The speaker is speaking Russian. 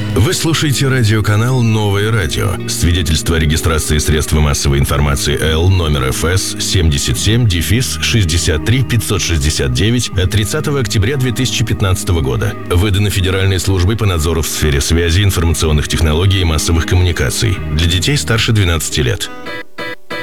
Вы слушаете радиоканал «Новое радио». Свидетельство о регистрации средства массовой информации Л номер ФС 77-63569 от 30 октября 2015 года. Выдано Федеральной службой по надзору в сфере связи, информационных технологий и массовых коммуникаций. Для детей старше 12 лет.